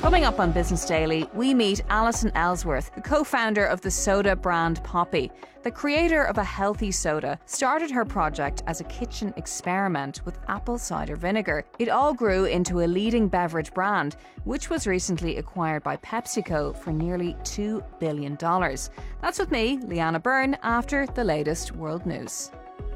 Coming up on Business Daily, we meet Alison Ellsworth, the co-founder of the soda brand Poppi. The creator of a healthy soda started her project as a kitchen experiment with apple cider vinegar. It all grew into a leading beverage brand, which was recently acquired by PepsiCo for nearly $2 billion. That's with me, Leanna Byrne, after the latest world news.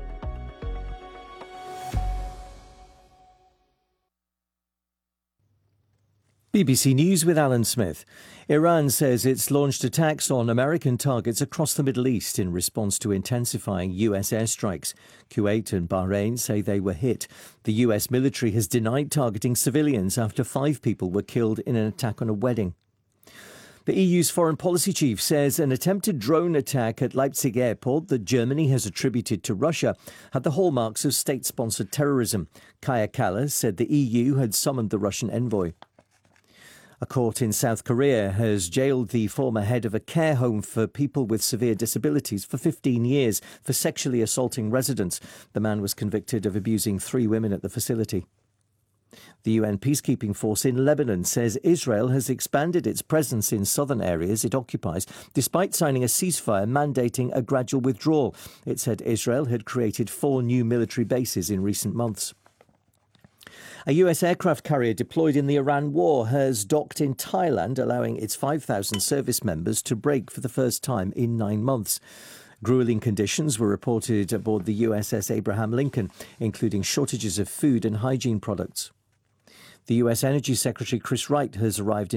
BBC News with Alan Smith. Iran says it's launched attacks on American targets across the Middle East in response to intensifying US airstrikes. Kuwait and Bahrain say they were hit. The US military has denied targeting civilians after 5 people were killed in an attack on a wedding. The EU's foreign policy chief says an attempted drone attack at Leipzig airport that Germany has attributed to Russia had the hallmarks of state-sponsored terrorism. Kaja Kallas said the EU had summoned the Russian envoy. A court in South Korea has jailed the former head of a care home for people with severe disabilities for 15 years for sexually assaulting residents. The man was convicted of abusing 3 women at the facility. The UN peacekeeping force in Lebanon says Israel has expanded its presence in southern areas it occupies, despite signing a ceasefire mandating a gradual withdrawal. It said Israel had created 4 new military bases in recent months. A US aircraft carrier deployed in the Iran war has docked in Thailand, allowing its 5,000 service members to break for the first time in 9 months. Grueling conditions were reported aboard the USS Abraham Lincoln, including shortages of food and hygiene products. The US Energy Secretary Chris Wright has arrived in